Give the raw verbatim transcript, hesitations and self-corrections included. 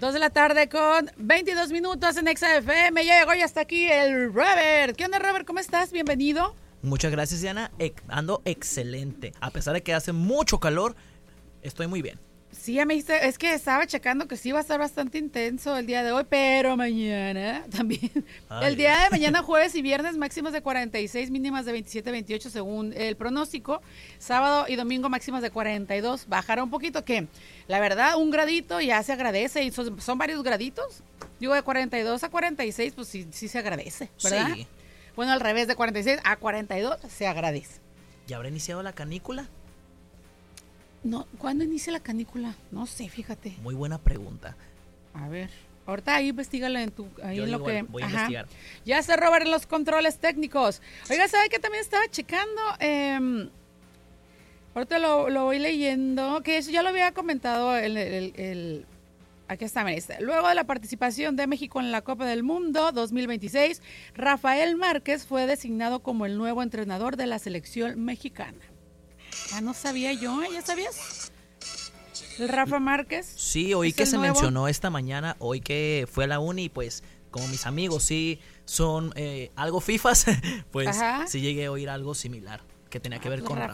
Dos de la tarde con veintidós minutos en Exa F M. Ya llegó y hasta aquí el Robert. ¿Qué onda, Robert? ¿Cómo estás? Bienvenido. Muchas gracias, Diana. Ando excelente. A pesar de que hace mucho calor, estoy muy bien. Sí, ya me dijiste, es que estaba checando que sí va a estar bastante intenso el día de hoy, pero mañana también. Ay, el día de mañana, jueves y viernes, máximas de cuarenta y seis, mínimas de veintisiete, veintiocho según el pronóstico. Sábado y domingo máximas de cuarenta y dos. Bajará un poquito, que la verdad, un gradito ya se agradece y son, son varios graditos. Digo, de cuarenta y dos a cuarenta y seis, pues sí, sí se agradece, ¿verdad? Sí. Bueno, al revés, de cuarenta y seis a cuarenta y dos se agradece. ¿Ya habrá iniciado la canícula? No, ¿cuándo inicia la canícula? No sé, fíjate. Muy buena pregunta. A ver, ahorita ahí investígala en tu, ahí Yo en lo digo, que. voy a ajá. investigar. Ya está Robert en los controles técnicos. Oiga, ¿sabe qué también estaba checando? Eh, ahorita lo, lo voy leyendo, que eso ya lo había comentado el, el, el aquí está, mira, está. Luego de la participación de México en la Copa del Mundo dos mil veintiséis, Rafael Márquez fue designado como el nuevo entrenador de la selección mexicana. Ah, no sabía yo, ¿eh? ¿Ya sabías? ¿El Rafa Márquez? Sí, oí que se nuevo? mencionó esta mañana, hoy que fue a la uni, pues como mis amigos sí son eh, algo fifas, pues Ajá. sí llegué a oír algo similar que tenía que ver ah, pues con Rafa